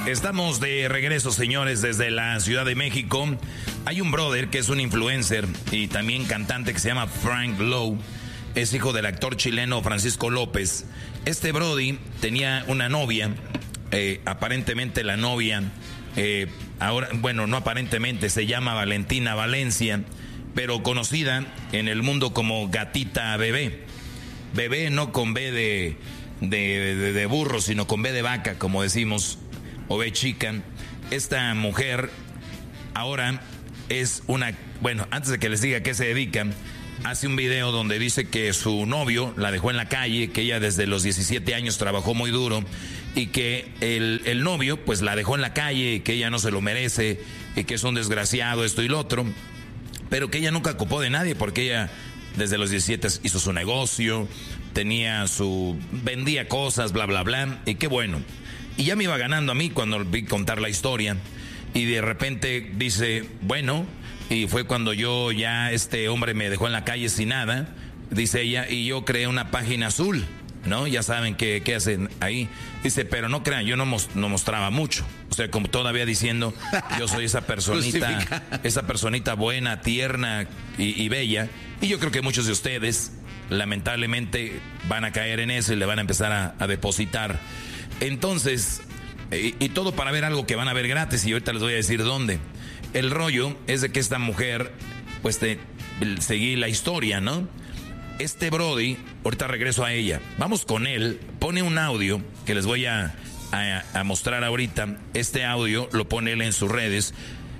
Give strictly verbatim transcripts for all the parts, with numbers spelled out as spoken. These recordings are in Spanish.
Estamos de regreso, señores, desde la Ciudad de México. Hay un brother que es un influencer y también cantante que se llama Frank Lowe. Es hijo del actor chileno Francisco López. Este brody tenía una novia, eh, aparentemente la novia, eh, ahora, bueno, no aparentemente, se llama Valentina Valencia, pero conocida en el mundo como Gatita Bebé. Bebé no con B de, de, de, de burro, sino con B de vaca, como decimos, o B chica. Esta mujer ahora es una, bueno, antes de que les diga a qué se dedica, hace un video donde dice que su novio la dejó en la calle, que ella desde los diecisiete años trabajó muy duro y que el, el novio pues la dejó en la calle y que ella no se lo merece y que es un desgraciado, esto y lo otro, pero que ella nunca ocupó de nadie porque ella desde los diecisiete hizo su negocio, tenía su, vendía cosas, bla, bla, bla, y qué bueno. Y ya me iba ganando a mí cuando vi contar la historia y de repente dice, bueno, y fue cuando yo ya, este hombre me dejó en la calle sin nada, dice ella, y yo creé una página azul, ¿no? Ya saben qué, qué hacen ahí. Dice, pero no crean, yo no, mos, no mostraba mucho. O sea, como todavía diciendo, yo soy esa personita, esa personita buena, tierna y, y bella. Y yo creo que muchos de ustedes, lamentablemente, van a caer en eso y le van a empezar a, a depositar. Entonces, y, y todo para ver algo que van a ver gratis, y ahorita les voy a decir dónde. El rollo es de que esta mujer, pues te, seguí la historia, ¿no? Este brody, ahorita regreso a ella, vamos con él, pone un audio que les voy a, a, a mostrar ahorita. Este audio lo pone él en sus redes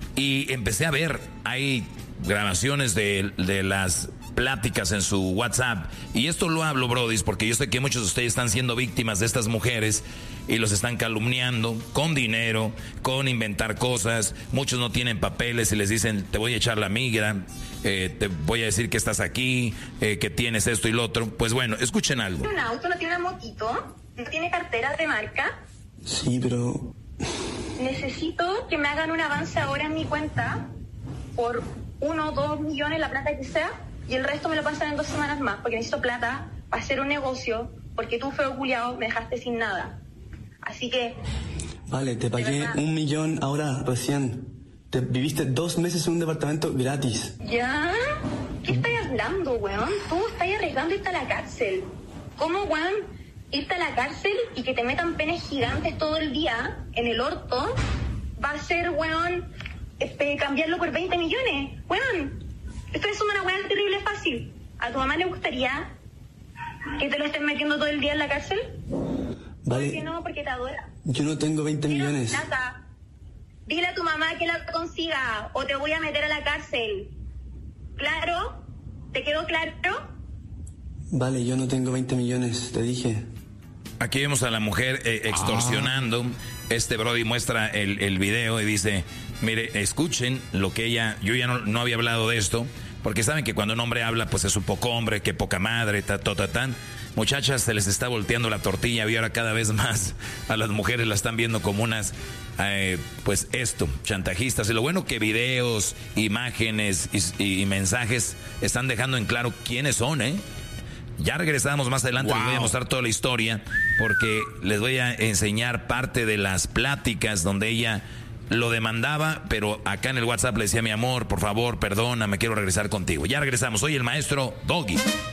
y empecé a ver, hay grabaciones de, de las pláticas en su WhatsApp, y esto lo hablo, brodis, porque yo sé que muchos de ustedes están siendo víctimas de estas mujeres y los están calumniando con dinero, con inventar cosas. Muchos no tienen papeles y les dicen, te voy a echar la migra, eh, te voy a decir que estás aquí, eh, que tienes esto y lo otro. Pues bueno, escuchen algo. ¿Un auto? ¿No tiene una motito? ¿No tiene cartera de marca? Sí, pero... Necesito que me hagan un avance ahora en mi cuenta por uno o dos millones, la plata que sea, y el resto me lo pasan en dos semanas más, porque necesito plata para hacer un negocio, porque tú, feo culiao, me dejaste sin nada. Así que... Vale, te pagué un millón ahora, recién. Te viviste dos meses en un departamento gratis. ¿Ya? ¿Qué estás hablando, weón? Tú estás arriesgando irte a la cárcel. ¿Cómo, weón? Irte a la cárcel y que te metan penes gigantes todo el día en el orto va a ser, weón, este, cambiarlo por veinte millones. Weón, esto es una weá terrible fácil. ¿A tu mamá le gustaría que te lo estén metiendo todo el día en la cárcel? Vale. ¿Por qué no? Porque te adora. Yo no tengo veinte millones. Nata, dile a tu mamá que la consiga o te voy a meter a la cárcel. ¿Claro? ¿Te quedó claro? Vale, yo no tengo veinte millones, te dije. Aquí vemos a la mujer eh, extorsionando. Ah. Este brody muestra el, el video y dice, mire, escuchen lo que ella... Yo ya no, no había hablado de esto, porque saben que cuando un hombre habla, pues es un poco hombre, que poca madre, ta, ta, ta, tan. Muchachas, se les está volteando la tortilla y ahora cada vez más a las mujeres la están viendo como unas, eh, pues esto, chantajistas. Y lo bueno que videos, imágenes y, y mensajes están dejando en claro quiénes son, ¿eh? Ya regresamos más adelante, wow. Les voy a mostrar toda la historia, porque les voy a enseñar parte de las pláticas donde ella lo demandaba, pero acá en el WhatsApp le decía, mi amor, por favor, perdona, me quiero regresar contigo. Ya regresamos, soy el maestro Doggy.